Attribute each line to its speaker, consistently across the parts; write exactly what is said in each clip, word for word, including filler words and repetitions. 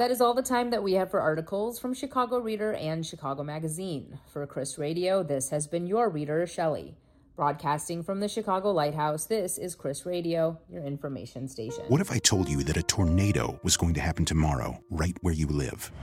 Speaker 1: That is all the time that we have for articles from Chicago Reader and Chicago Magazine. For Chris Radio, this has been your reader, Shelley. Broadcasting from the Chicago Lighthouse, this is Chris Radio, your information station.
Speaker 2: What if I told you that a tornado was going to happen tomorrow, right where you live?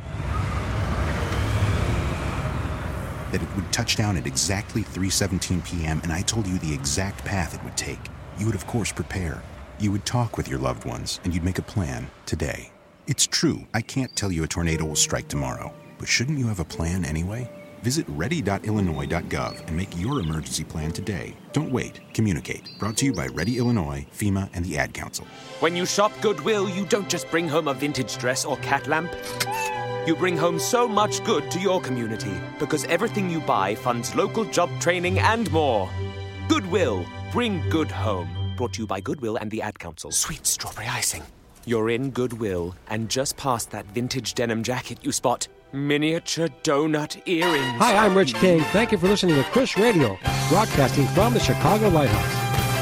Speaker 2: That it would touch down at exactly three seventeen p.m., and I told you the exact path it would take. You would, of course, prepare. You would talk with your loved ones, and you'd make a plan today. It's true, I can't tell you a tornado will strike tomorrow, but shouldn't you have a plan anyway? Visit ready dot illinois dot gov and make your emergency plan today. Don't wait, communicate. Brought to you by Ready Illinois, FEMA, and the Ad Council.
Speaker 3: When you shop Goodwill, you don't just bring home a vintage dress or cat lamp. You bring home so much good to your community, because everything you buy funds local job training and more. Goodwill, bring good home. Brought to you by Goodwill and the Ad Council.
Speaker 4: Sweet strawberry icing.
Speaker 3: You're in Goodwill, and just past that vintage denim jacket you spot miniature donut earrings.
Speaker 5: Hi, I'm Rich King. Thank you for listening to Chris Radio, broadcasting from the Chicago Lighthouse.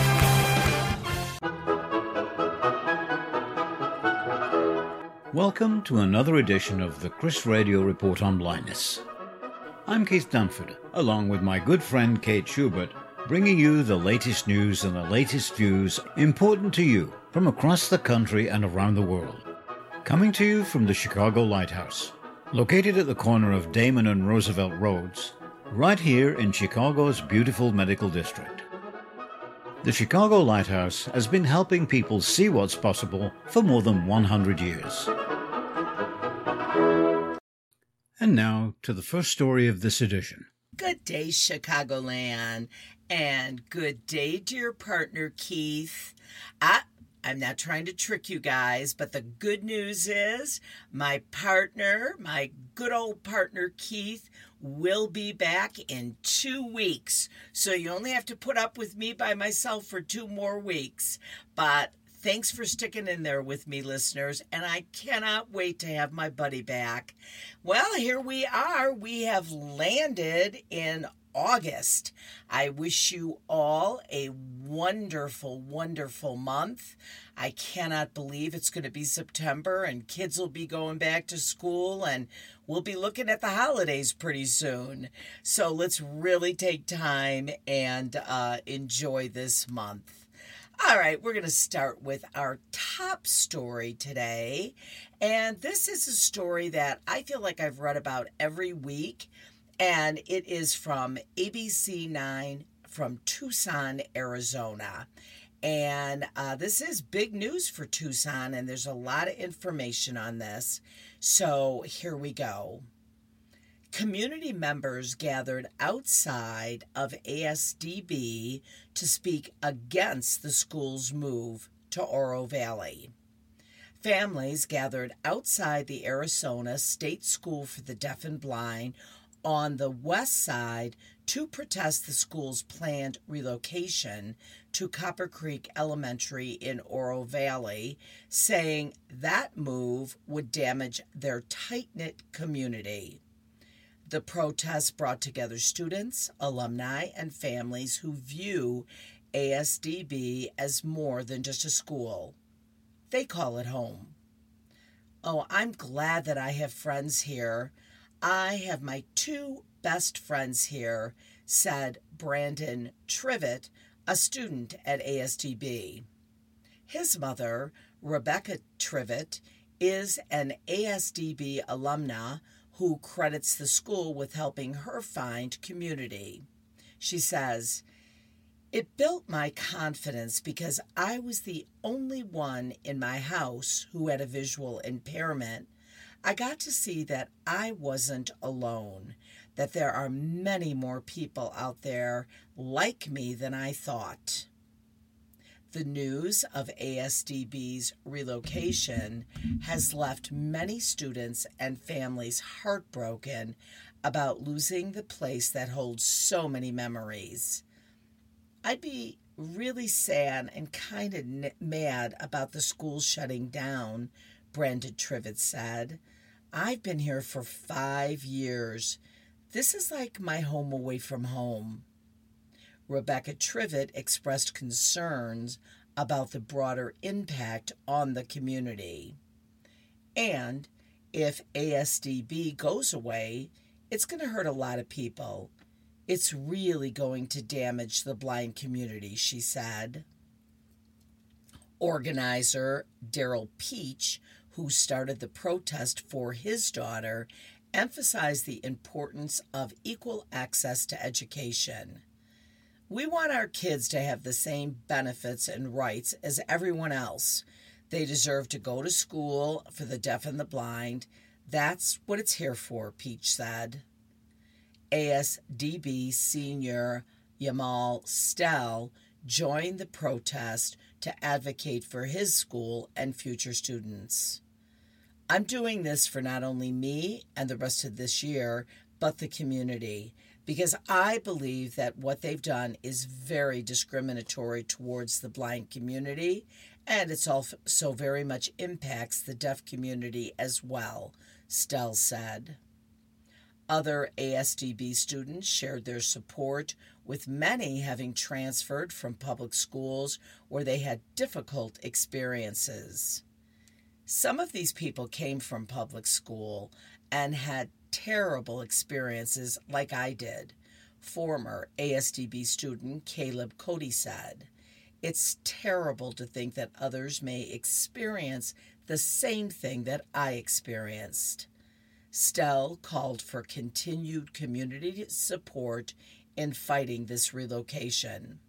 Speaker 6: Welcome to another edition of the Chris Radio Report on Blindness. I'm Keith Dunford, along with my good friend Kate Schubert, bringing you the latest news and the latest views important to you from across the country and around the world. Coming to you from the Chicago Lighthouse, located at the corner of Damon and Roosevelt Roads, right here in Chicago's beautiful medical district. The Chicago Lighthouse has been helping people see what's possible for more than one hundred years. And now to the first story of this edition.
Speaker 7: Good day, Chicagoland, and good day, dear partner Keith. I, I'm not trying to trick you guys, but the good news is my partner, my good old partner Keith, will be back in two weeks. So you only have to put up with me by myself for two more weeks. But thanks for sticking in there with me, listeners, and I cannot wait to have my buddy back. Well, here we are. We have landed in August. I wish you all a wonderful, wonderful month. I cannot believe it's going to be September and kids will be going back to school and we'll be looking at the holidays pretty soon. So let's really take time and uh, enjoy this month. All right, we're going to start with our top story today. And this is a story that I feel like I've read about every week. And it is from A B C nine from Tucson, Arizona. And uh, this is big news for Tucson, and there's a lot of information on this. So here we go. Community members gathered outside of A S D B to speak against the school's move to Oro Valley. Families gathered outside the Arizona State School for the Deaf and Blind on the west side to protest the school's planned relocation to Copper Creek Elementary in Oro Valley, saying that move would damage their tight-knit community. The protest brought together students, alumni, and families who view A S D B as more than just a school. They call it home. Oh, I'm glad that I have friends here. I have my two best friends here, said Brandon Trivet, a student at A S D B. His mother, Rebecca Trivet, is an A S D B alumna who credits the school with helping her find community. She says, "It built my confidence because I was the only one in my house who had a visual impairment. I got to see that I wasn't alone, that there are many more people out there like me than I thought." The news of A S D B's relocation has left many students and families heartbroken about losing the place that holds so many memories. I'd be really sad and kind of n- mad about the school shutting down, Brandon Trivet said. I've been here for five years. This is like my home away from home. Rebecca Trivet expressed concerns about the broader impact on the community. And If A S D B goes away, it's going to hurt a lot of people. It's really going to damage the blind community, she said. Organizer Daryl Peach, who started the protest for his daughter, emphasized the importance of equal access to education. We want our kids to have the same benefits and rights as everyone else. They deserve to go to school for the deaf and the blind. That's what it's here for, Peach said. A S D B senior Yamal Stell joined the protest to advocate for his school and future students. I'm doing this for not only me and the rest of this year, but the community, because I believe that what they've done is very discriminatory towards the blind community, and it's also very much impacts the deaf community as well, Stell said. Other A S D B students shared their support, with many having transferred from public schools where they had difficult experiences. Some of these people came from public school and had terrible experiences like I did. Former A S D B student Caleb Cody said, "It's terrible to think that others may experience the same thing that I experienced." Stell called for continued community support in fighting this relocation.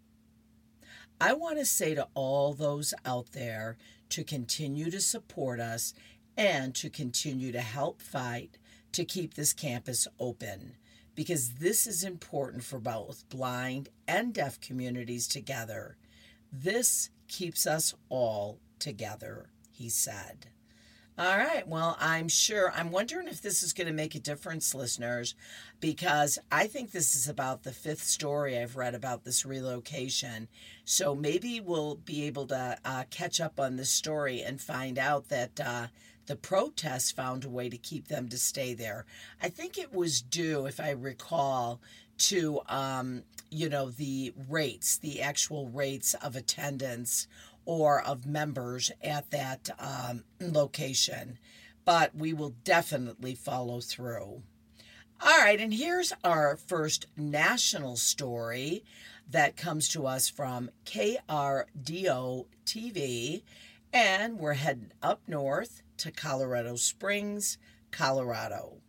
Speaker 7: I want to say to all those out there to continue to support us and to continue to help fight to keep this campus open, because this is important for both blind and deaf communities together. This keeps us all together, he said. All right, well, I'm sure, I'm wondering if this is going to make a difference, listeners, because I think this is about the fifth story I've read about this relocation. So maybe we'll be able to uh, catch up on this story and find out that uh, the protests found a way to keep them to stay there. I think it was due, if I recall, to, um, you know, the rates, the actual rates of attendance or of members at that um, location. But we will definitely follow through. All right, and here's our first national story that comes to us from K R D O T V, and we're heading up north to Colorado Springs, Colorado.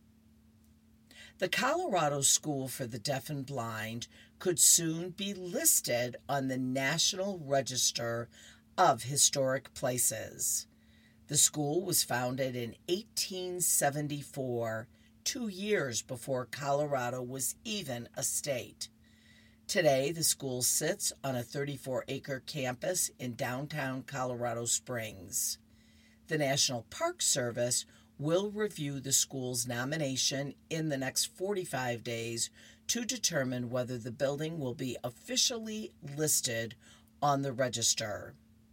Speaker 7: The Colorado School for the Deaf and Blind could soon be listed on the National Register of Historic Places. The school was founded in eighteen seventy-four, two years before Colorado was even a state. Today, the school sits on a thirty-four acre campus in downtown Colorado Springs. The National Park Service will review the school's nomination in the next forty-five days to determine whether the building will be officially listed on the register.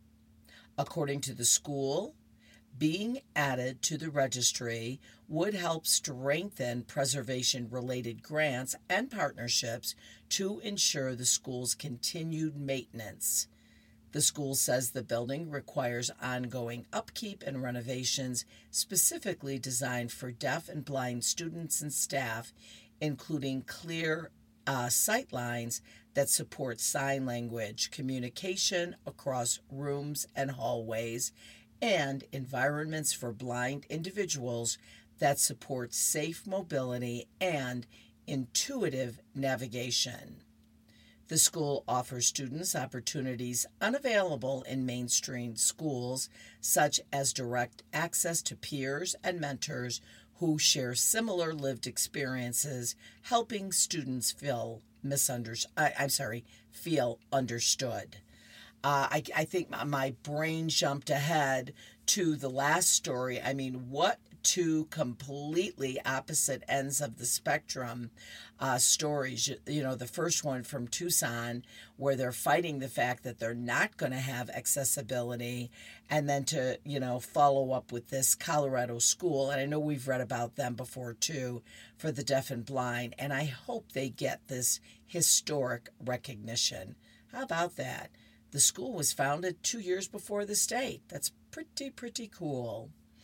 Speaker 7: According to the school, being added to the registry would help strengthen preservation-related grants and partnerships to ensure the school's continued maintenance. The school says the building requires ongoing upkeep and renovations specifically designed for deaf and blind students and staff, including clear uh, sight lines that support sign language communication across rooms and hallways, and environments for blind individuals that support safe mobility and intuitive navigation. The school offers students opportunities unavailable in mainstream schools, such as direct access to peers and mentors who share similar lived experiences, helping students feel misunderstood. I'm sorry, feel understood. Uh, I, I think my, my brain jumped ahead to the last story. I mean, what two completely opposite ends of the spectrum uh, stories. You know, the first one from Tucson, where they're fighting the fact that they're not going to have accessibility, and then to, you know, follow up with this Colorado school. And I know we've read about them before too, for the deaf and blind, and I hope they get this historic recognition. How about that? The school was founded two years before the state. That's pretty, pretty cool.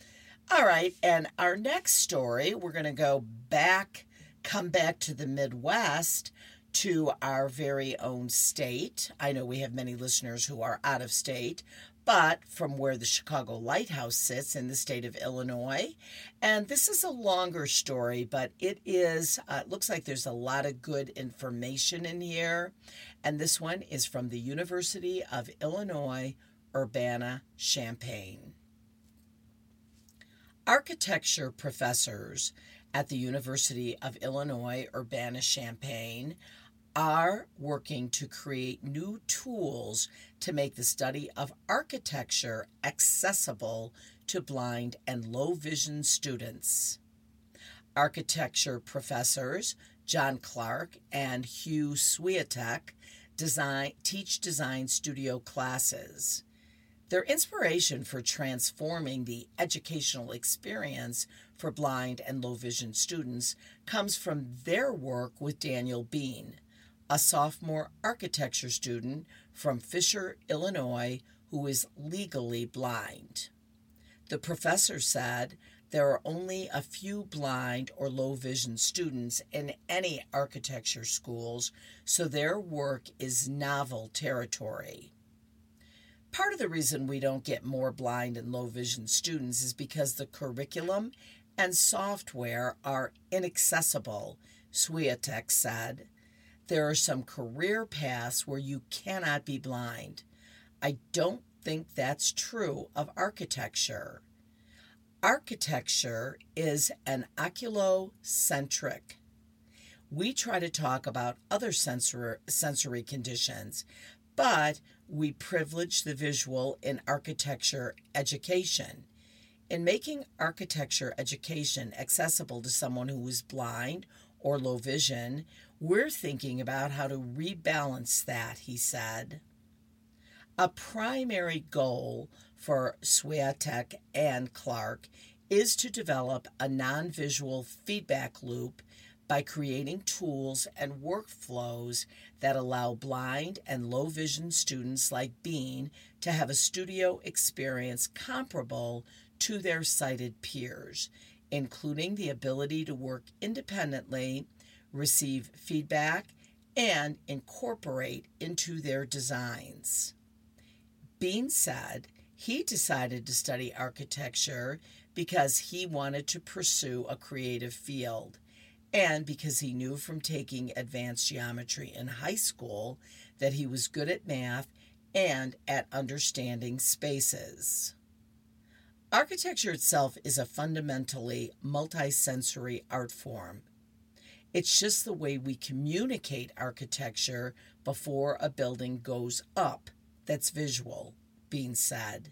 Speaker 7: All right, and our next story, we're going to go back, come back to the Midwest, to our very own state. I know we have many listeners who are out of state, but from where the Chicago Lighthouse sits in the state of Illinois. And this is a longer story, but it is, uh, it looks like there's a lot of good information in here. And this one is from the University of Illinois, Urbana-Champaign. Architecture professors at the University of Illinois, Urbana-Champaign are working to create new tools to make the study of architecture accessible to blind and low vision students. Architecture professors John Clark and Hugh Swiatek design, teach design studio classes. Their inspiration for transforming the educational experience for blind and low vision students comes from their work with Daniel Bean, a sophomore architecture student from Fisher, Illinois, who is legally blind. The professor said there are only a few blind or low vision students in any architecture schools, so their work is novel territory. Part of the reason we don't get more blind and low vision students is because the curriculum and software are inaccessible, Swiatek said. There are some career paths where you cannot be blind. I don't think that's true of architecture. Architecture is an oculocentric. We try to talk about other sensory, sensory conditions, but we privilege the visual in architecture education. In making architecture education accessible to someone who is blind or low vision, we're thinking about how to rebalance that, he said. A primary goal for Swiatek and Clark is to develop a non-visual feedback loop by creating tools and workflows that allow blind and low vision students like Bean to have a studio experience comparable to their sighted peers, including the ability to work independently, receive feedback, and incorporate into their designs. Bean said he decided to study architecture because he wanted to pursue a creative field, and because he knew from taking advanced geometry in high school that he was good at math and at understanding spaces. Architecture itself is a fundamentally multisensory art form. It's just the way we communicate architecture before a building goes up that's visual, Bean said.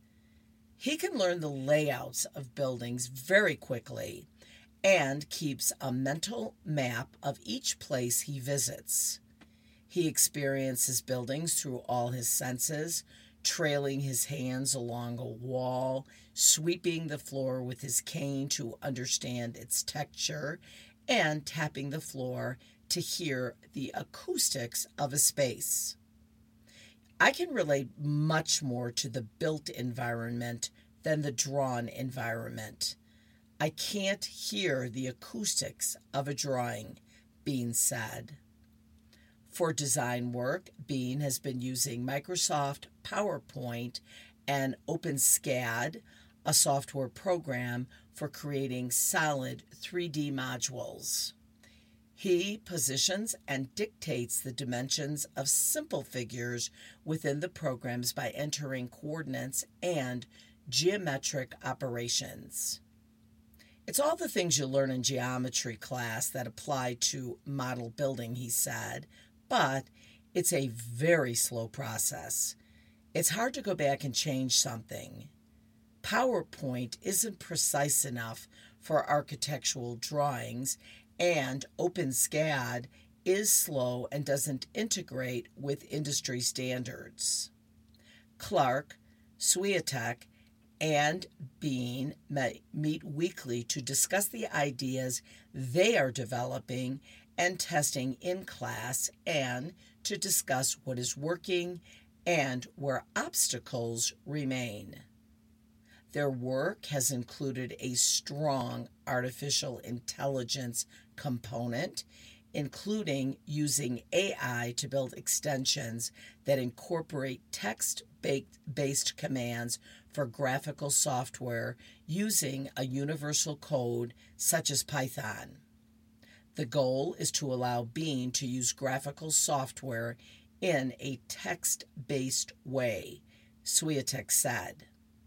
Speaker 7: He can learn the layouts of buildings very quickly and keeps a mental map of each place he visits. He experiences buildings through all his senses, trailing his hands along a wall, sweeping the floor with his cane to understand its texture, and tapping the floor to hear the acoustics of a space. I can relate much more to the built environment than the drawn environment. I can't hear the acoustics of a drawing, Bean said. For design work, Bean has been using Microsoft PowerPoint and OpenSCAD, a software program for creating solid three D modules. He positions and dictates the dimensions of simple figures within the programs by entering coordinates and geometric operations. It's all the things you learn in geometry class that apply to model building, he said, but it's a very slow process. It's hard to go back and change something. PowerPoint isn't precise enough for architectural drawings, and OpenSCAD is slow and doesn't integrate with industry standards. Clark, Swiatek, and Bean meet weekly to discuss the ideas they are developing and testing in class, and to discuss what is working and where obstacles remain. Their work has included a strong artificial intelligence component, including using A I to build extensions that incorporate text-based commands for graphical software using a universal code such as Python. The goal is to allow Bean to use graphical software in a text-based way, Swiatek said.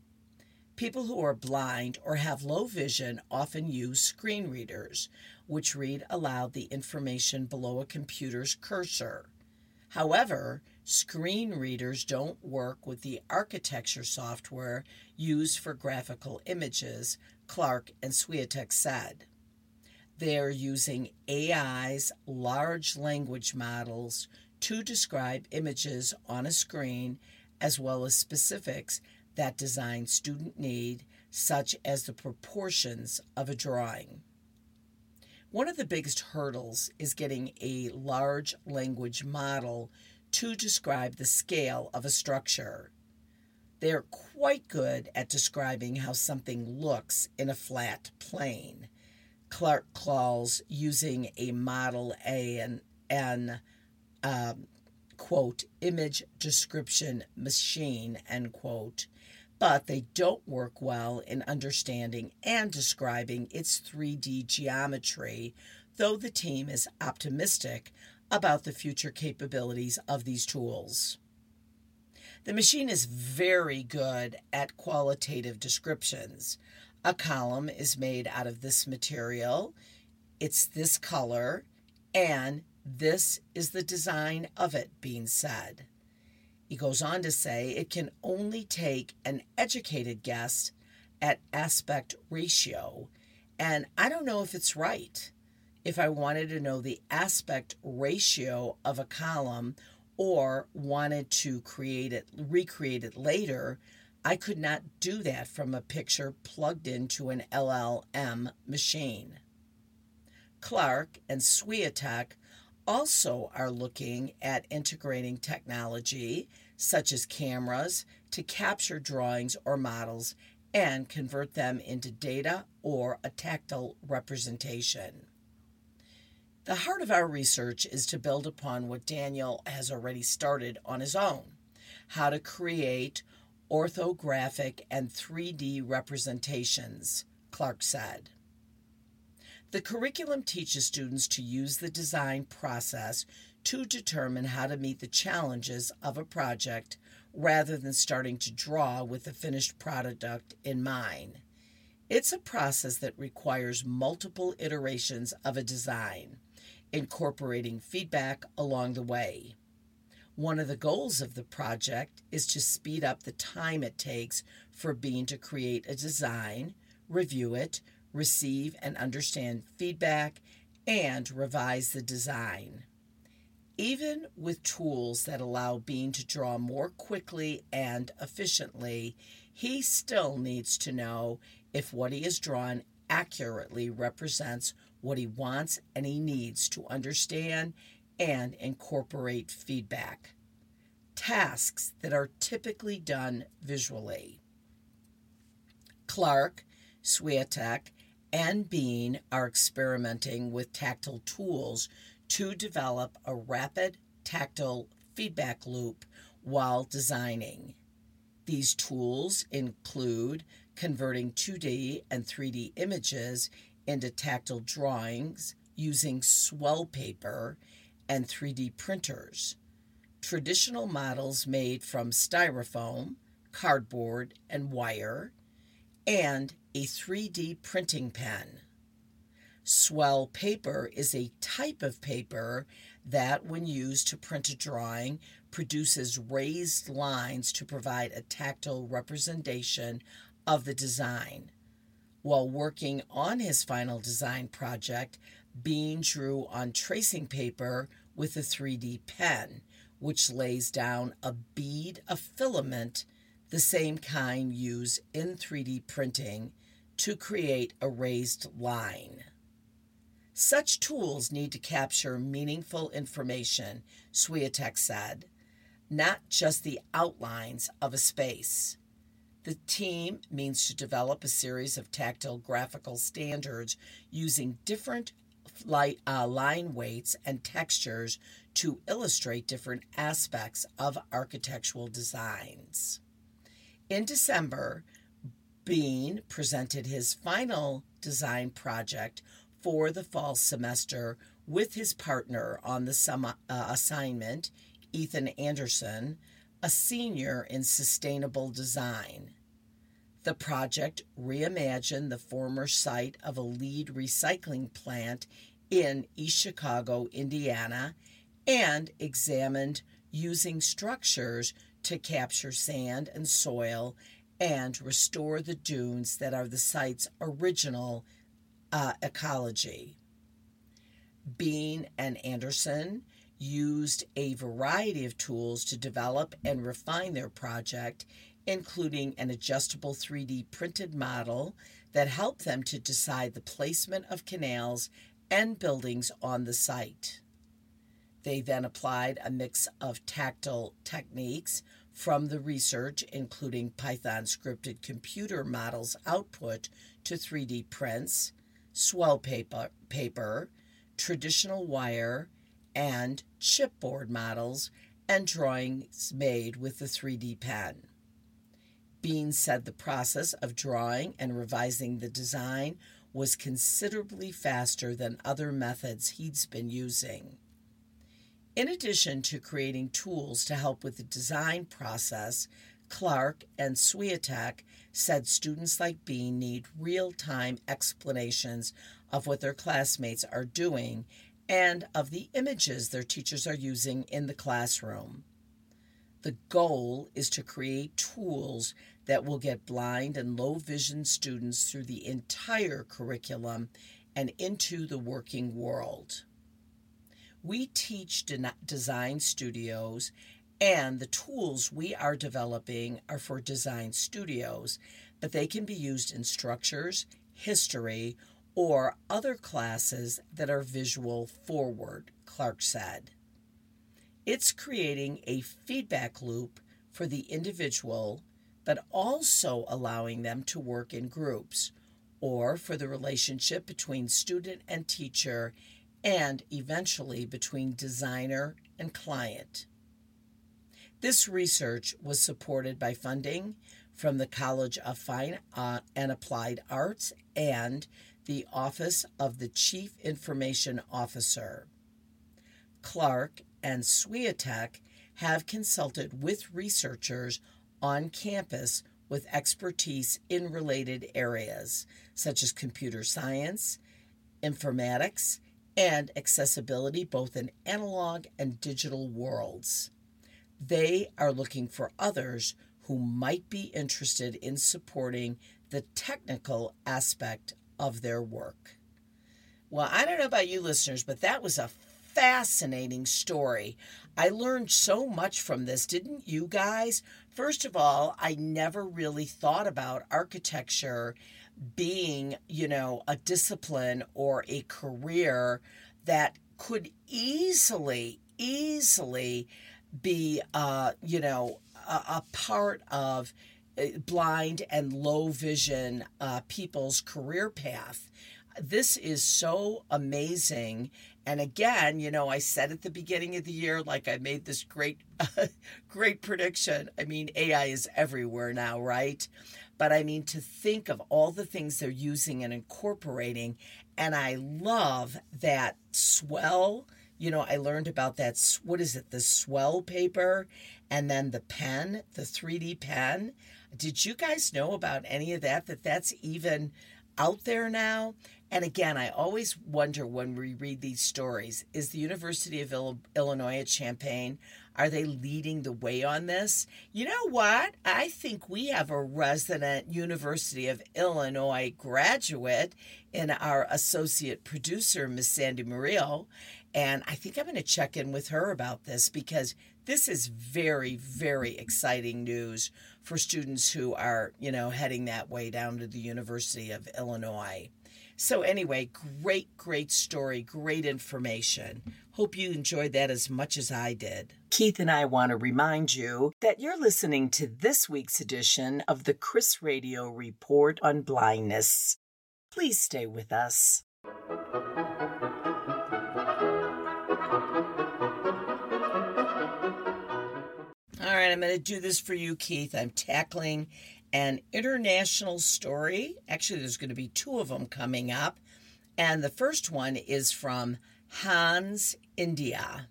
Speaker 7: People who are blind or have low vision often use screen readers, which read aloud the information below a computer's cursor. However, screen readers don't work with the architecture software used for graphical images, Clark and Swiatek said. They are using A I's large language models to describe images on a screen, as well as specifics that design students need, such as the proportions of a drawing. One of the biggest hurdles is getting a large language model to describe the scale of a structure. They are quite good at describing how something looks in a flat plane. Clark calls using a Model A and an, um, quote, image description machine, end quote, but they don't work well in understanding and describing its three D geometry, though the team is optimistic about the future capabilities of these tools. The machine is very good at qualitative descriptions. A column is made out of this material, it's this color, and this is the design of it, Bean said. He goes on to say it can only take an educated guess at aspect ratio, and I don't know if it's right. If I wanted to know the aspect ratio of a column or wanted to create it, recreate it later, I could not do that from a picture plugged into an L L M machine. Clark and Swiatek also are looking at integrating technology such as cameras to capture drawings or models and convert them into data or a tactile representation. The heart of our research is to build upon what Daniel has already started on his own, how to create orthographic and three D representations, Clark said. The curriculum teaches students to use the design process to determine how to meet the challenges of a project rather than starting to draw with the finished product in mind. It's a process that requires multiple iterations of a design, incorporating feedback along the way. One of the goals of the project is to speed up the time it takes for Bean to create a design, review it, receive and understand feedback, and revise the design. Even with tools that allow Bean to draw more quickly and efficiently, he still needs to know if what he has drawn accurately represents what he wants and he needs to understand and incorporate feedback. Tasks that are typically done visually. Clark, Swiatek, and Bean are experimenting with tactile tools to develop a rapid tactile feedback loop while designing. These tools include converting two D and three D images into tactile drawings using swell paper and three D printers, traditional models made from styrofoam, cardboard, and wire, and a three D printing pen. Swell paper is a type of paper that, when used to print a drawing, produces raised lines to provide a tactile representation of the design. While working on his final design project, Bean drew on tracing paper with a three D pen, which lays down a bead of filament, the same kind used in three D printing, to create a raised line. Such tools need to capture meaningful information, Swiatek said, not just the outlines of a space. The team means to develop a series of tactile graphical standards using different light, uh, line weights and textures to illustrate different aspects of architectural designs. In December, Bean presented his final design project for the fall semester with his partner on the summer, uh, assignment, Ethan Anderson, a senior in sustainable design. The project reimagined the former site of a lead recycling plant in East Chicago, Indiana, and examined using structures to capture sand and soil and restore the dunes that are the site's original uh, ecology. Bean and Anderson used a variety of tools to develop and refine their project, including an adjustable three D printed model that helped them to decide the placement of canals and buildings on the site. They then applied a mix of tactile techniques from the research, including Python scripted computer models output to three D prints, swell paper, paper, traditional wire, and chipboard models, and drawings made with the three D pen. Bean said the process of drawing and revising the design was considerably faster than other methods he'd been using. In addition to creating tools to help with the design process, Clark and Swiatek said students like Bean need real-time explanations of what their classmates are doing and of the images their teachers are using in the classroom. The goal is to create tools that will get blind and low vision students through the entire curriculum and into the working world. We teach de- design studios, and the tools we are developing are for design studios, but they can be used in structures, history, or other classes that are visual forward, Clark said. It's creating a feedback loop for the individual, but also allowing them to work in groups, or for the relationship between student and teacher, and eventually between designer and client. This research was supported by funding from the College of Fine uh, and Applied Arts and the Office of the Chief Information Officer. Clark and Swiatek have consulted with researchers on campus with expertise in related areas, such as computer science, informatics, and accessibility, both in analog and digital worlds. They are looking for others who might be interested in supporting the technical aspect of their work. Well, I don't know about you listeners, but that was a fascinating story. I learned so much from this, didn't you guys? First of all, I never really thought about architecture being, you know, a discipline or a career that could easily, easily be, uh, you know, a, a part of blind and low vision uh, people's career path. This is so amazing. And again, you know, I said at the beginning of the year, like I made this great, great prediction. I mean, A I is everywhere now, right? But I mean, to think of all the things they're using and incorporating. And I love that swell. You know, I learned about that, what is it, the swell paper, and then the pen, the three D pen. Did you guys know about any of that, that that's even out there now? And again, I always wonder when we read these stories, is the University of Illinois at Champaign, are they leading the way on this? You know what? I think we have a resident University of Illinois graduate in our associate producer, Miss Sandy Murillo. And I think I'm going to check in with her about this because this is very, very exciting news for students who are, you know, heading that way down to the University of Illinois. So anyway, great, great story, great information. Hope you enjoyed that as much as I did. Keith and I want to remind you that you're listening to this week's edition of the Chris Radio Report on Blindness. Please stay with us. All right, I'm going to do this for you, Keith. I'm tackling an international story. Actually, there's going to be two of them coming up. And the first one is from Hans, India.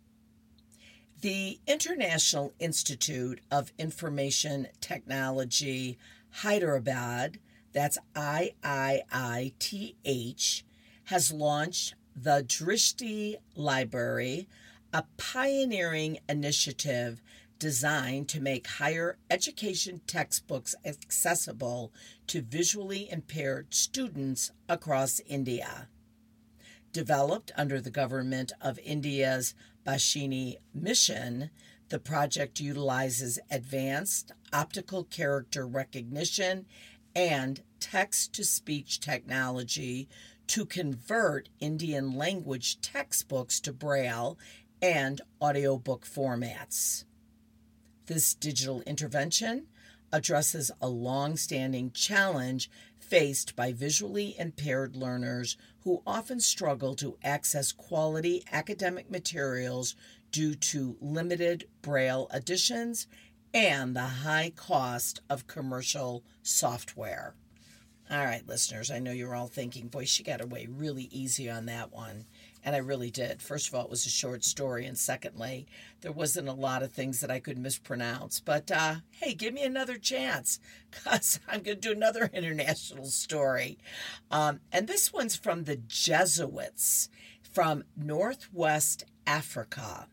Speaker 7: The International Institute of Information Technology, Hyderabad, that's I I I T H, has launched the Drishti Library, a pioneering initiative designed to make higher education textbooks accessible to visually impaired students across India. Developed under the government of India's Bashini mission, the project utilizes advanced optical character recognition and text-to-speech technology to convert Indian language textbooks to Braille and audiobook formats. This digital intervention addresses a long-standing challenge faced by visually impaired learners who often struggle to access quality academic materials due to limited Braille editions and the high cost of commercial software. All right, listeners, I know you're all thinking, boy, she got away really easy on that one. And I really did. First of all, it was a short story. And secondly, there wasn't a lot of things that I could mispronounce. But, uh, hey, give me another chance because I'm going to do another international story. Um, and this one's from the Jesuits from Northwest Africa.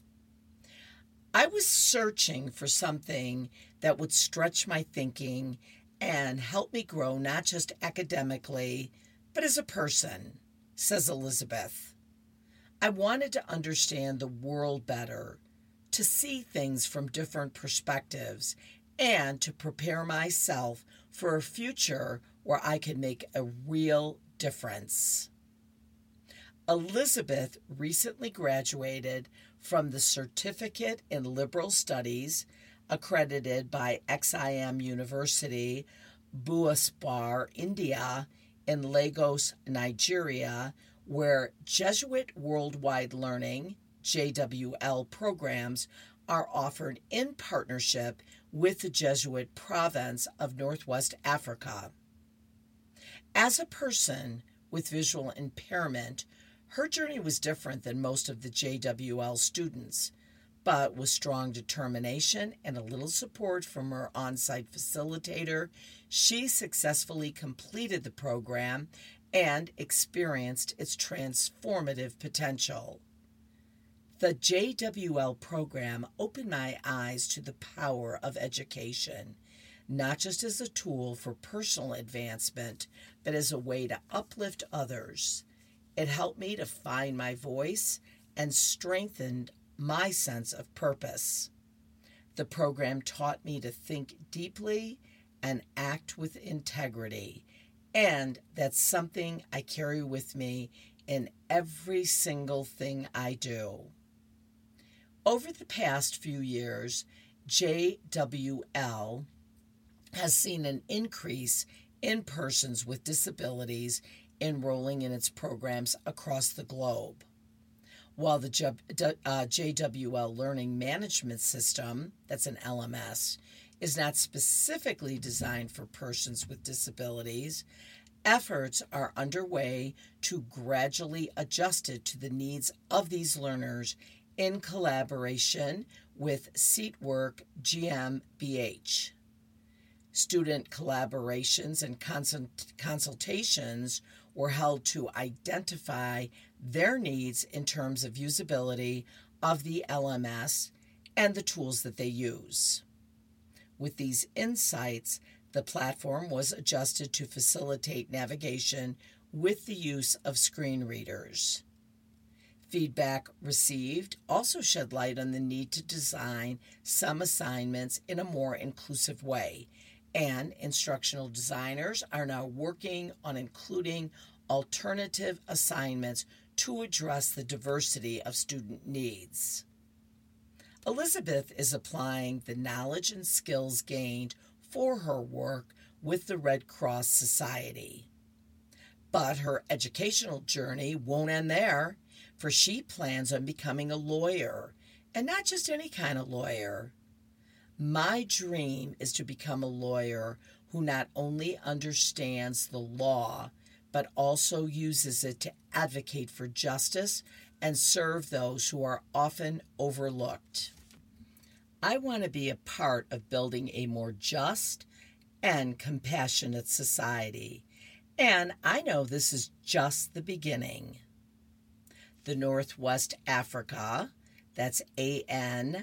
Speaker 7: I was searching for something that would stretch my thinking and help me grow not just academically, but as a person, says Elizabeth. I wanted to understand the world better, to see things from different perspectives, and to prepare myself for a future where I could make a real difference. Elizabeth recently graduated from the Certificate in Liberal Studies, accredited by X I M University, Buaspar, India, in Lagos, Nigeria, where Jesuit Worldwide Learning, J W L programs are offered in partnership with the Jesuit province of Northwest Africa. As a person with visual impairment, her journey was different than most of the J W L students, but with strong determination and a little support from her on-site facilitator, she successfully completed the program and experienced its transformative potential. The J W L program opened my eyes to the power of education, not just as a tool for personal advancement, but as a way to uplift others. It helped me to find my voice and strengthened my sense of purpose. The program taught me to think deeply and act with integrity, and that's something I carry with me in every single thing I do. Over the past few years, J W L has seen an increase in persons with disabilities enrolling in its programs across the globe. While the J W L Learning Management System, that's an L M S, is not specifically designed for persons with disabilities, efforts are underway to gradually adjust it to the needs of these learners in collaboration with Seatwork G M B H. Student collaborations and consult- consultations were held to identify their needs in terms of usability of the L M S and the tools that they use. With these insights, the platform was adjusted to facilitate navigation with the use of screen readers. Feedback received also shed light on the need to design some assignments in a more inclusive way And instructional designers are now working on including alternative assignments to address the diversity of student needs. Elizabeth is applying the knowledge and skills gained for her work with the Red Cross Society. But her educational journey won't end there, for she plans on becoming a lawyer, and not just any kind of lawyer. My dream is to become a lawyer who not only understands the law, but also uses it to advocate for justice and serve those who are often overlooked. I want to be a part of building a more just and compassionate society, and I know this is just the beginning. The Northwest Africa, that's A N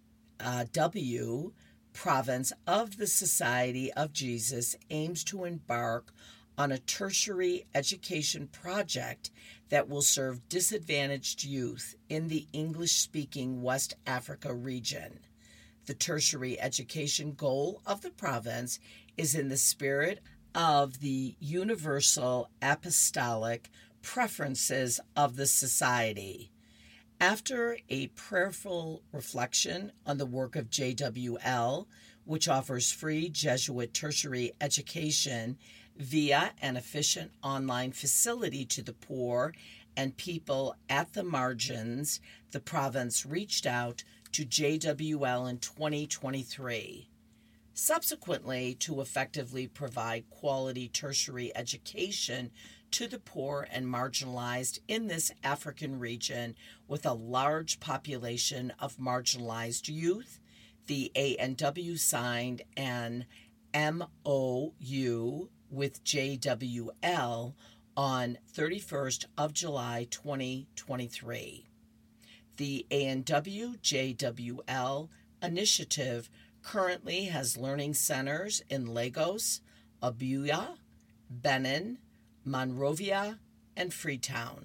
Speaker 7: W, province of the Society of Jesus, aims to embark on a tertiary education project that will serve disadvantaged youth in the English-speaking West Africa region. The tertiary education goal of the province is in the spirit of the universal apostolic preferences of the society. After a prayerful reflection on the work of J W L, which offers free Jesuit tertiary education via an efficient online facility to the poor and people at the margins, the province reached out to J W L in twenty twenty-three. Subsequently, to effectively provide quality tertiary education to the poor and marginalized in this African region with a large population of marginalized youth, the A N W signed an M O U with J W L on thirty-first of July twenty twenty-three. The A N W J W L initiative currently has learning centers in Lagos, Abuja, Benin, Monrovia, and Freetown.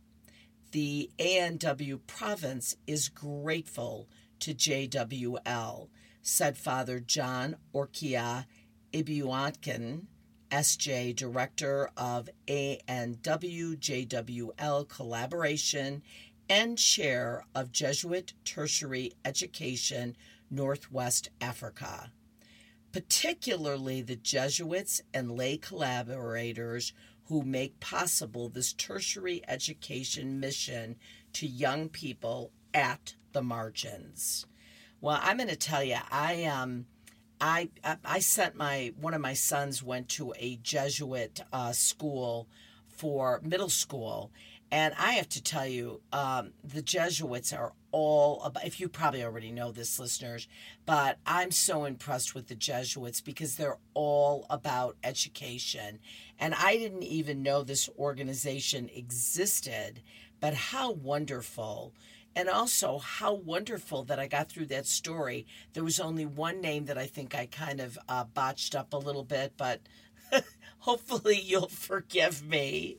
Speaker 7: The A N W province is grateful to J W L, said Father John Orkia Ibiuankin, S J Director of A N W J W L Collaboration and Chair of Jesuit Tertiary Education, Northwest Africa. Particularly the Jesuits and lay collaborators who make possible this tertiary education mission to young people at the margins. Well, I'm going to tell you, I um, I I sent my one of my sons went to a Jesuit uh, school for middle school, and I have to tell you, um, the Jesuits are all about, if you probably already know this, listeners, but I'm so impressed with the Jesuits because they're all about education. And I didn't even know this organization existed, but how wonderful. And also how wonderful that I got through that story. There was only one name that I think I kind of uh, botched up a little bit, but hopefully you'll forgive me.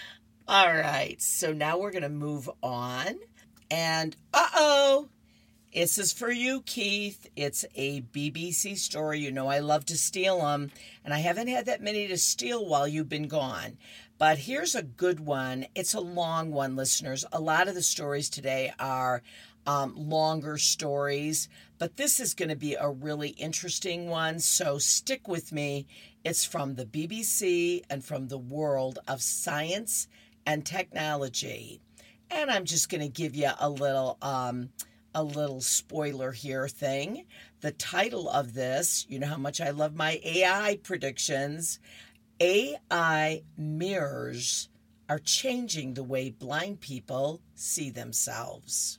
Speaker 7: All right, so now we're going to move on. And uh-oh, this is for you, Keith. It's a B B C story. You know I love to steal them, and I haven't had that many to steal while you've been gone. But here's a good one. It's a long one, listeners. A lot of the stories today are um, longer stories, but this is going to be a really interesting one, so stick with me. It's from the B B C and from the world of science and technology. And I'm just going to give you a little um, a little spoiler here thing. The title of this, you know how much I love my A I predictions. A I mirrors are changing the way blind people see themselves.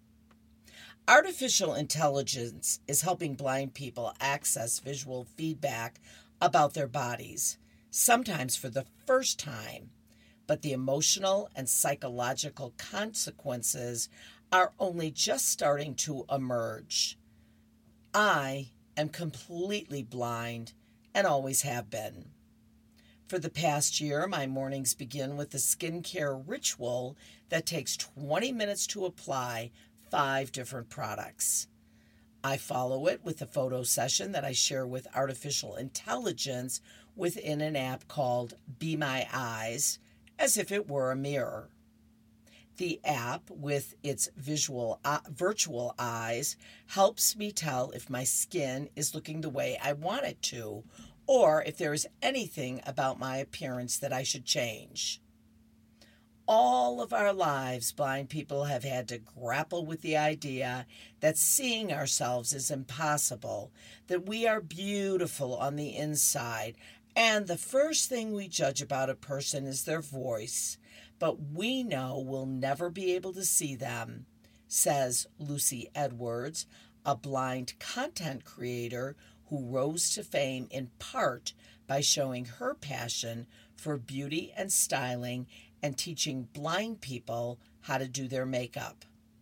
Speaker 7: Artificial intelligence is helping blind people access visual feedback about their bodies, sometimes for the first time. But the emotional and psychological consequences are only just starting to emerge. I am completely blind and always have been. For the past year, my mornings begin with a skincare ritual that takes twenty minutes to apply five different products. I follow it with a photo session that I share with artificial intelligence within an app called Be My Eyes, as if it were a mirror. The app, with its visual uh, virtual eyes, helps me tell if my skin is looking the way I want it to, or if there is anything about my appearance that I should change. All of our lives, blind people have had to grapple with the idea that seeing ourselves is impossible, that we are beautiful on the inside, and the first thing we judge about a person is their voice, but we know we'll never be able to see them, says Lucy Edwards, a blind content creator who rose to fame in part by showing her passion for beauty and styling and teaching blind people how to do their makeup.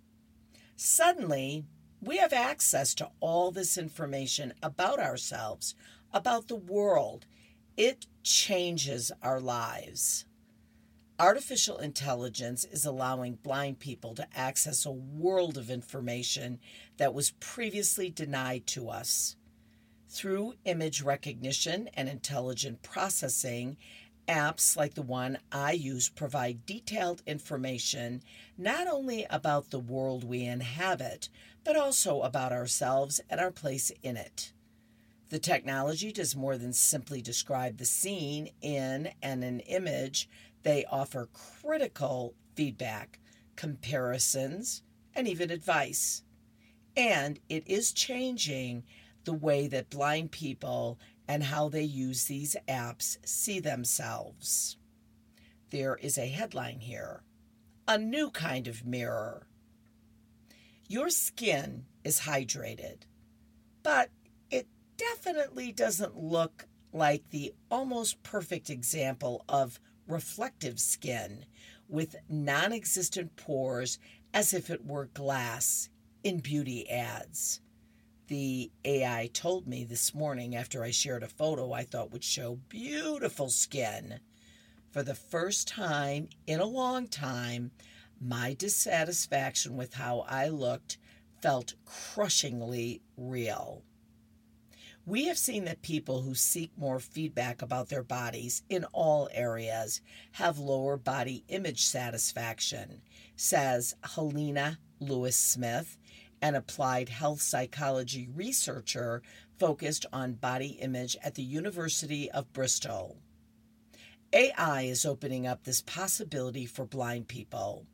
Speaker 7: Suddenly, we have access to all this information about ourselves, about the world. It changes our lives. Artificial intelligence is allowing blind people to access a world of information that was previously denied to us. Through image recognition and intelligent processing, apps like the one I use provide detailed information not only about the world we inhabit, but also about ourselves and our place in it. The technology does more than simply describe the scene in and an image. They offer critical feedback, comparisons, and even advice. And it is changing the way that blind people and how they use these apps see themselves. There is a headline here: a new kind of mirror. Your skin is hydrated, but it definitely doesn't look like the almost perfect example of reflective skin with non-existent pores as if it were glass in beauty ads. The A I told me this morning after I shared a photo I thought would show beautiful skin. For the first time in a long time, my dissatisfaction with how I looked felt crushingly real. We have seen that people who seek more feedback about their bodies in all areas have lower body image satisfaction, says Helena Lewis-Smith, an applied health psychology researcher focused on body image at the University of Bristol. A I is opening up this possibility for blind people.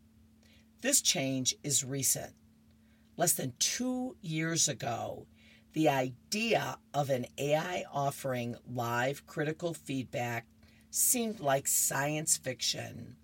Speaker 7: This change is recent. Less than two years ago, the idea of an A I offering live critical feedback seemed like science fiction.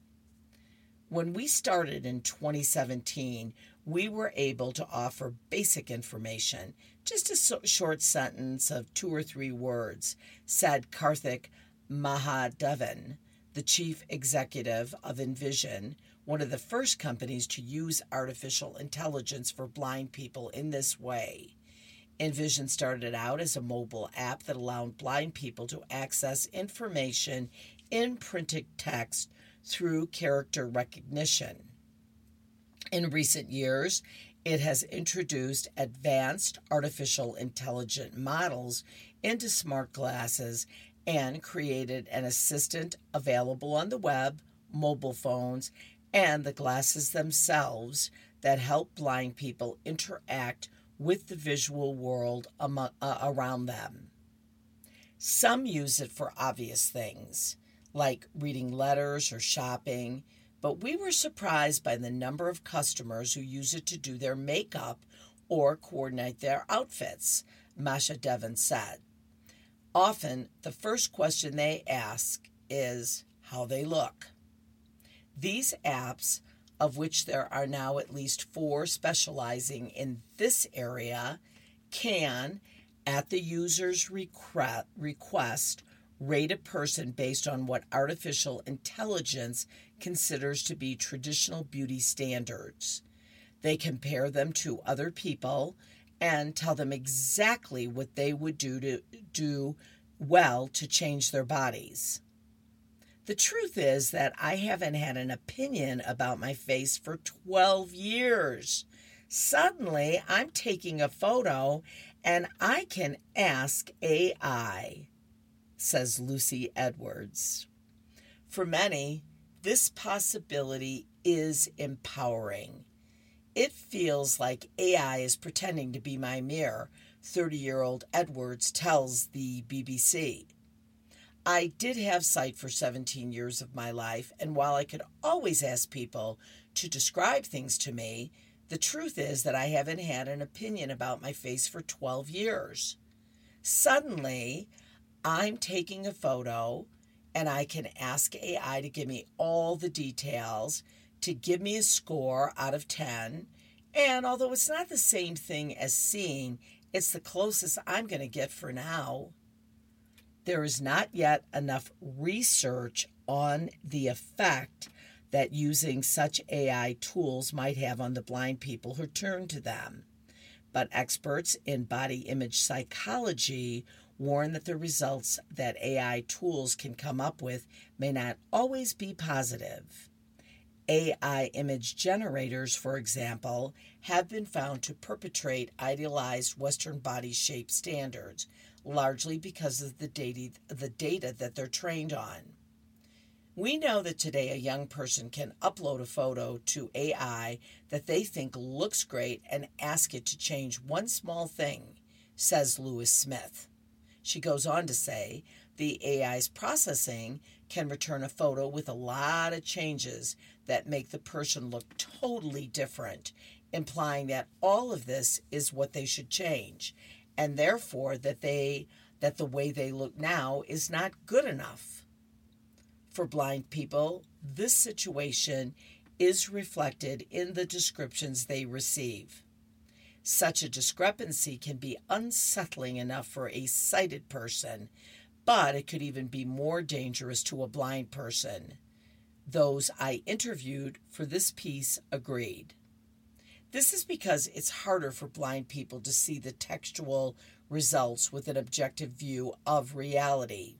Speaker 7: When we started in twenty seventeen, we were able to offer basic information, just a so- short sentence of two or three words, said Karthik Mahadevan, the chief executive of Envision, one of the first companies to use artificial intelligence for blind people in this way. Envision started out as a mobile app that allowed blind people to access information in printed text through character recognition. In recent years, it has introduced advanced artificial intelligent models into smart glasses and created an assistant available on the web, mobile phones, and the glasses themselves that help blind people interact with the visual world among, uh, around them. Some use it for obvious things, like reading letters or shopping, but we were surprised by the number of customers who use it to do their makeup or coordinate their outfits, Mahadevan said. Often, the first question they ask is how they look. These apps, of which there are now at least four specializing in this area, can, at the user's request, rate a person based on what artificial intelligence considers to be traditional beauty standards. They compare them to other people and tell them exactly what they would do to do well to change their bodies. The truth is that I haven't had an opinion about my face for twelve years, Suddenly, I'm taking a photo and I can ask A I, says Lucy Edwards. For many, this possibility is empowering. It feels like A I is pretending to be my mirror, thirty-year-old Edwards tells the B B C. I did have sight for seventeen years of my life, and while I could always ask people to describe things to me, the truth is that I haven't had an opinion about my face for twelve years. Suddenly, I'm taking a photo and I can ask A I to give me all the details, to give me a score out of ten, and although it's not the same thing as seeing, it's the closest I'm going to get for now. There is not yet enough research on the effect that using such A I tools might have on the blind people who turn to them. But experts in body image psychology warn that the results that A I tools can come up with may not always be positive. A I image generators, for example, have been found to perpetrate idealized Western body shape standards, largely because of the data, the data that they're trained on. We know that today a young person can upload a photo to A I that they think looks great and ask it to change one small thing, says Louise Smith. She goes on to say, the A I's processing can return a photo with a lot of changes that make the person look totally different, implying that all of this is what they should change, and therefore that they that the way they look now is not good enough. For blind people, this situation is reflected in the descriptions they receive. Such a discrepancy can be unsettling enough for a sighted person, but it could even be more dangerous to a blind person. Those I interviewed for this piece agreed. This is because it's harder for blind people to see the textual results with an objective view of reality.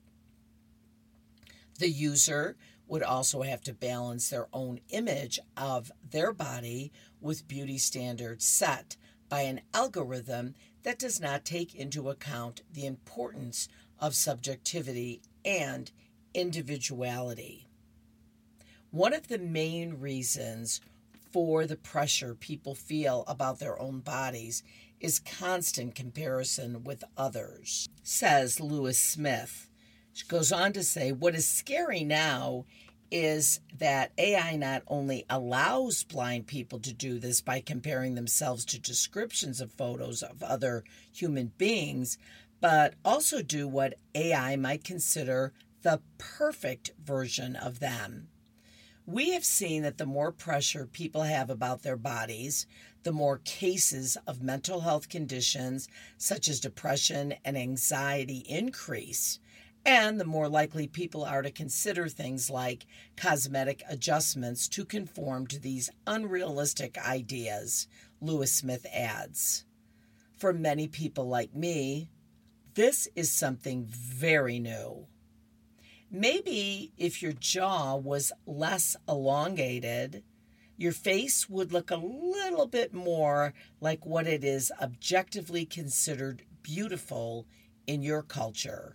Speaker 7: The user would also have to balance their own image of their body with beauty standards set by an algorithm that does not take into account the importance of subjectivity and individuality. One of the main reasons for the pressure people feel about their own bodies is constant comparison with others, says Louise Smith. She goes on to say, what is scary now is that A I not only allows blind people to do this by comparing themselves to descriptions of photos of other human beings, but also do what A I might consider the perfect version of them. We have seen that the more pressure people have about their bodies, the more cases of mental health conditions such as depression and anxiety increase, and the more likely people are to consider things like cosmetic adjustments to conform to these unrealistic ideas, Louise Smith adds. For many people like me, this is something very new. Maybe if your jaw was less elongated, your face would look a little bit more like what it is objectively considered beautiful in your culture.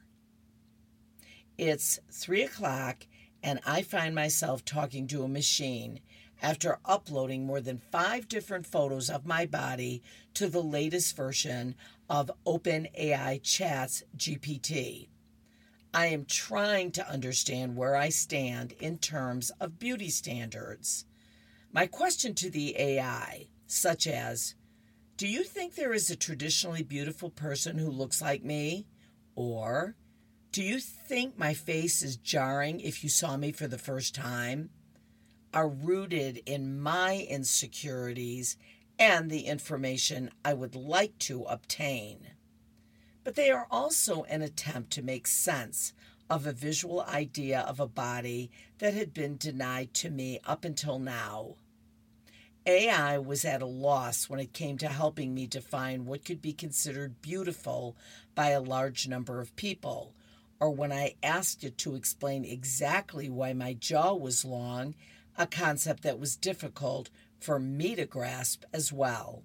Speaker 7: It's three o'clock and I find myself talking to a machine after uploading more than five different photos of my body to the latest version of OpenAI Chat's G P T. I am trying to understand where I stand in terms of beauty standards. My question to the A I, such as, do you think there is a traditionally beautiful person who looks like me? Or, do you think my face is jarring if you saw me for the first time? Are rooted in my insecurities and the information I would like to obtain. But they are also an attempt to make sense of a visual idea of a body that had been denied to me up until now. A I was at a loss when it came to helping me define what could be considered beautiful by a large number of people, or when I asked it to explain exactly why my jaw was long, a concept that was difficult for me to grasp as well.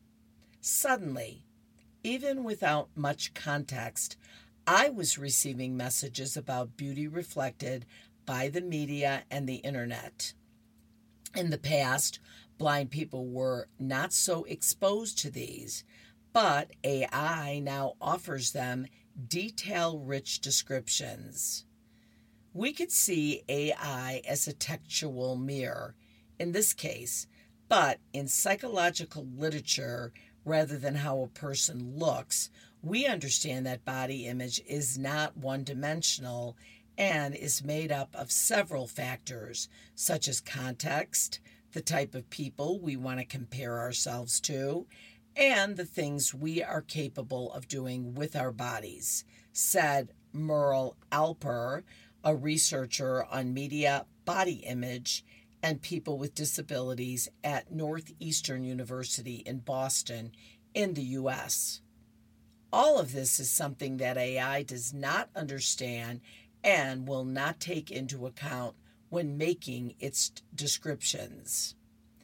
Speaker 7: Suddenly, even without much context, I was receiving messages about beauty reflected by the media and the internet. In the past, blind people were not so exposed to these, but A I now offers them detail-rich descriptions. We could see A I as a textual mirror, in this case, but in psychological literature, rather than how a person looks, we understand that body image is not one-dimensional and is made up of several factors, such as context, the type of people we want to compare ourselves to, and the things we are capable of doing with our bodies, said Merle Alper, a researcher on media, body image, and people with disabilities at Northeastern University in Boston in the U S. All of this is something that A I does not understand and will not take into account when making its descriptions.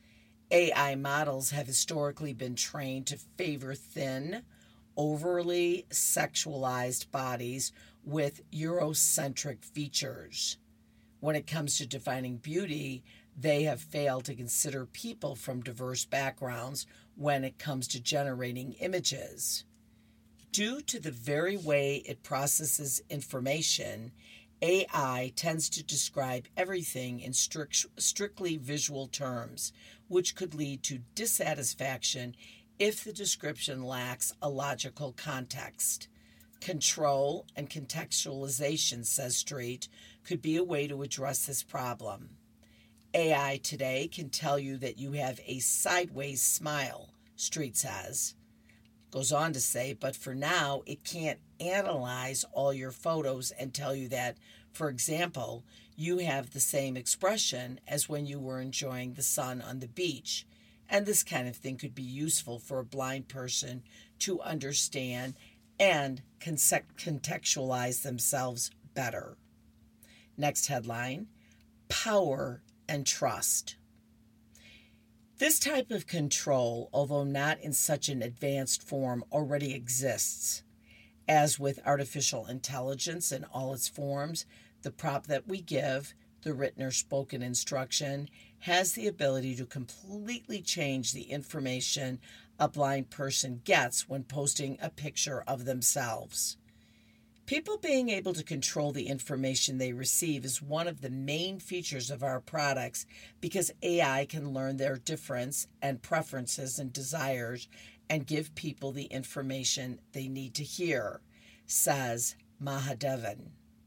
Speaker 7: A I models have historically been trained to favor thin, overly sexualized bodies with Eurocentric features. When it comes to defining beauty, they have failed to consider people from diverse backgrounds when it comes to generating images. Due to the very way it processes information, A I tends to describe everything in strict, strictly visual terms, which could lead to dissatisfaction if the description lacks a logical context. Control and contextualization, says Street, could be a way to address this problem. A I today can tell you that you have a sideways smile, Street says. Goes on to say, but for now, it can't analyze all your photos and tell you that, for example, you have the same expression as when you were enjoying the sun on the beach. And this kind of thing could be useful for a blind person to understand and contextualize themselves better. Next headline, power and trust. This type of control, although not in such an advanced form, already exists. As with artificial intelligence in all its forms, the prompt that we give, the written or spoken instruction, has the ability to completely change the information a blind person gets when posting a picture of themselves. People being able to control the information they receive is one of the main features of our products because A I can learn their difference and preferences and desires and give people the information they need to hear, says Mahadevan.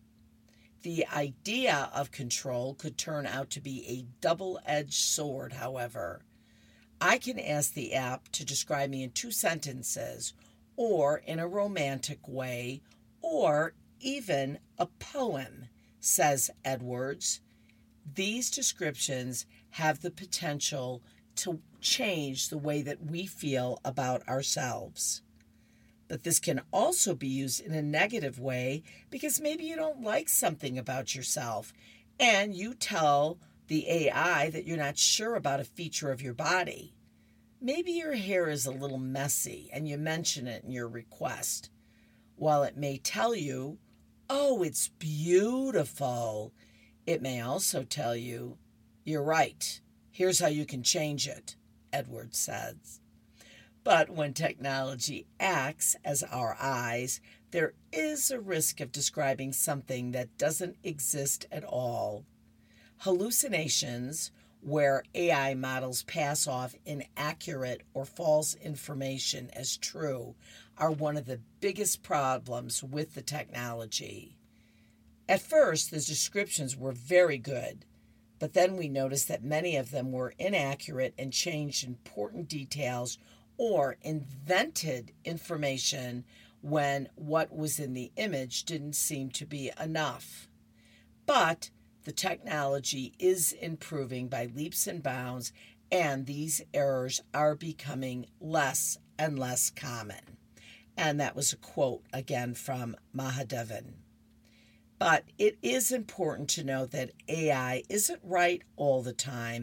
Speaker 7: The idea of control could turn out to be a double-edged sword, however. I can ask the app to describe me in two sentences, or in a romantic way, or even a poem, says Edwards. These descriptions have the potential to change the way that we feel about ourselves. But this can also be used in a negative way because maybe you don't like something about yourself and you tell the A I that you're not sure about a feature of your body. Maybe your hair is a little messy and you mention it in your request. While it may tell you, oh, it's beautiful, it may also tell you, you're right, here's how you can change it, Edwards says. But when technology acts as our eyes, there is a risk of describing something that doesn't exist at all. Hallucinations, where A I models pass off inaccurate or false information as true, are one of the biggest problems with the technology. At first, the descriptions were very good, but then we noticed that many of them were inaccurate and changed important details or invented information when what was in the image didn't seem to be enough. But the technology is improving by leaps and bounds, and these errors are becoming less and less common. And that was a quote again from Mahadevan. But it is important to note that A I isn't right all the time,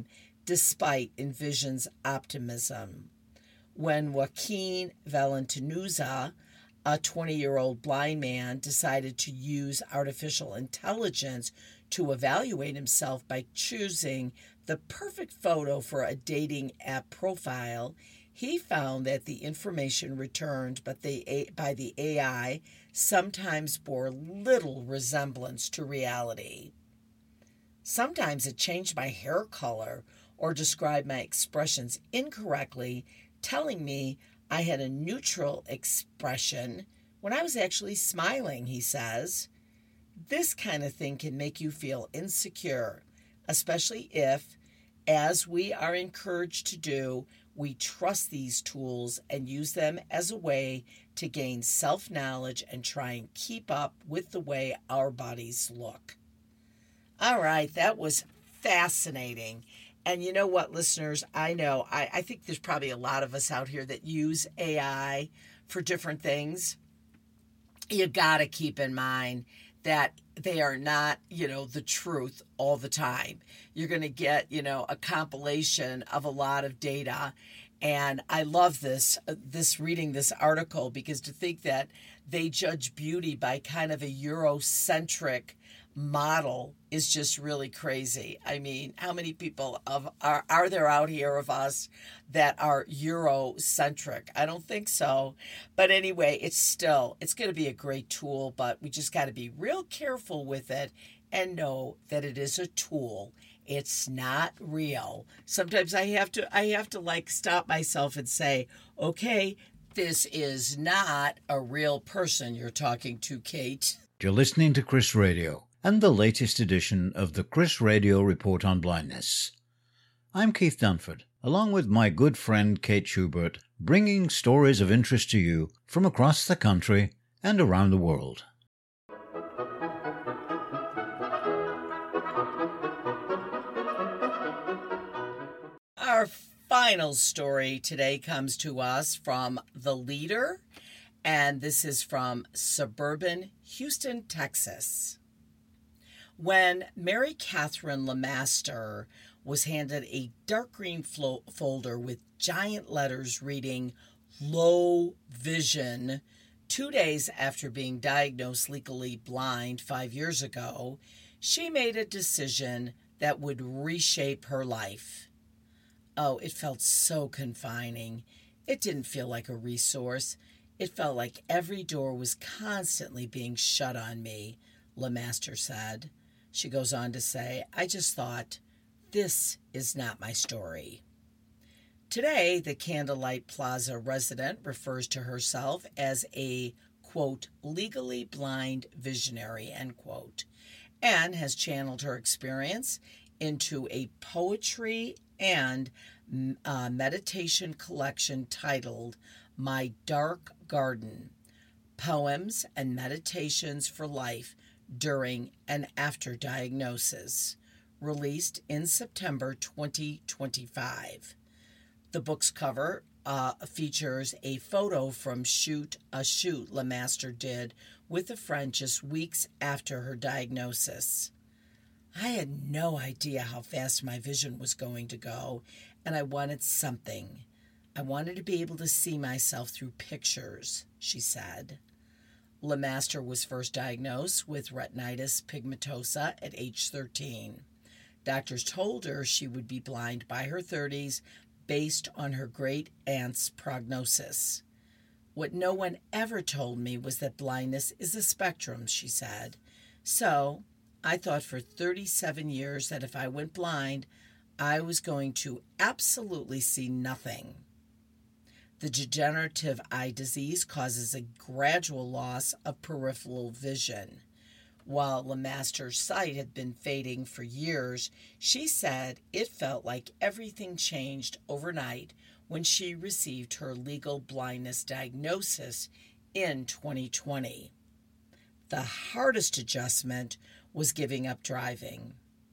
Speaker 7: despite Envision's optimism. When Joaquin Valentinuza, a twenty-year-old blind man, decided to use artificial intelligence to evaluate himself by choosing the perfect photo for a dating app profile, he found that the information returned by the, by the A I sometimes bore little resemblance to reality. Sometimes it changed my hair color or described my expressions incorrectly, telling me I had a neutral expression when I was actually smiling, he says. This kind of thing can make you feel insecure, especially if, as we are encouraged to do, we trust these tools and use them as a way to gain self-knowledge and try and keep up with the way our bodies look. All right, that was fascinating. And you know what, listeners, I know, I, I think there's probably a lot of us out here that use A I for different things. You got to keep in mind that they are not, you know, the truth all the time. You're going to get, you know, a compilation of a lot of data. And I love this, uh, this reading this article, because to think that they judge beauty by kind of a Eurocentric model is just really crazy. I mean, how many people of are, are there out here of us that are Eurocentric? I don't think so. But anyway, it's still, it's going to be a great tool, but we just got to be real careful with it and know that it is a tool. It's not real. Sometimes I have to, I have to like stop myself and say, okay, this is not a real person you're talking to, Kate.
Speaker 6: You're listening to Chris Radio and the latest edition of the Chris Radio Report on Blindness. I'm Keith Dunford, along with my good friend Kate Schubert, bringing stories of interest to you from across the country and around the world.
Speaker 7: Our final story today comes to us from The Leader, and this is from suburban Houston, Texas. When Mary Catherine Lemaster was handed a dark green flo- folder with giant letters reading low vision two days after being diagnosed legally blind five years ago, she made a decision that would reshape her life. Oh, it felt so confining. It didn't feel like a resource. It felt like every door was constantly being shut on me, Lemaster said. She goes on to say, I just thought, this is not my story. Today, the Candlelight Plaza resident refers to herself as a, quote, legally blind visionary, end quote, and has channeled her experience into a poetry and uh, meditation collection titled My Dark Garden, Poems and Meditations for Life During and After Diagnosis, released in September twenty twenty-five. The book's cover uh, features a photo from shoot a shoot Lemaster did with a friend just weeks after her diagnosis. I had no idea how fast my vision was going to go, and I wanted something. I wanted to be able to see myself through pictures, she said. Lemaster was first diagnosed with retinitis pigmentosa at age thirteen. Doctors told her she would be blind by her thirties based on her great aunt's prognosis. What no one ever told me was that blindness is a spectrum, she said. So I thought for thirty-seven years that if I went blind, I was going to absolutely see nothing. The degenerative eye disease causes a gradual loss of peripheral vision. While Lemaster's sight had been fading for years, she said it felt like everything changed overnight when she received her legal blindness diagnosis in twenty twenty. The hardest adjustment was giving up driving.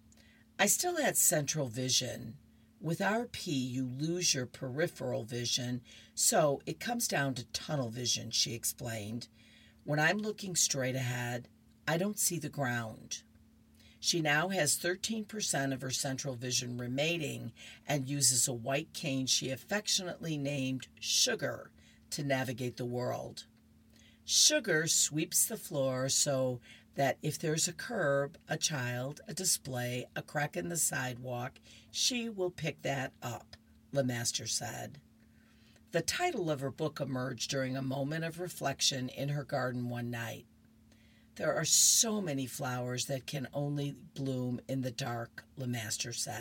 Speaker 7: I still had central vision. With R P, you lose your peripheral vision, so it comes down to tunnel vision, she explained. When I'm looking straight ahead, I don't see the ground. She now has thirteen percent of her central vision remaining and uses a white cane she affectionately named Sugar to navigate the world. Sugar sweeps the floor so that if there's a curb, a child, a display, a crack in the sidewalk, she will pick that up, LeMaster said. The title of her book emerged during a moment of reflection in her garden one night. There are so many flowers that can only bloom in the dark, LeMaster said.